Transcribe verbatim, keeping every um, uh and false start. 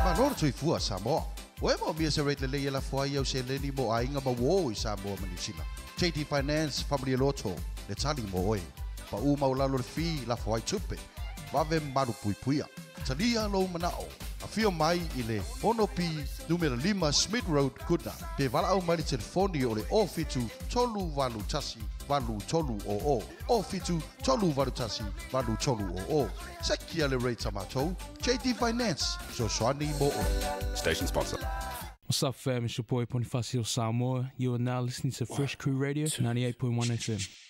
ma no tui fua Samoa. Oe mo mia se rate le le la fua yo se le ni mo ainga ma wo i Samoa ma New Zealand. J T Finance Family Lotto le tali mo oe. Pa u mau lalo le fi la fua i tupe. Wave maru pui puia. Talia lo manao. A fio mai i le Honopi numero lima Smith Road Kuna. Pe wala au mai le telefoni o le ofitu tolu valu tasi valu tolu o o. Ofitu tolu valu tasi valu tolu o o. Sekia le rate tamatou. J T Finance. So swani mo o. Station sponsor. What's up, fam? It's your boy Bonifacio Samoa. You are now listening to Fresh Crew Radio, ninety-eight point one F M.